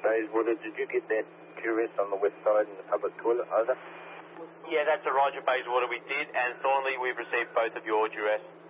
Bayswater, did you get that duress on the west side in the public toilet? Over. Yeah, that's a Roger, Bayswater, we did, and Thornley, we've received both of your duress.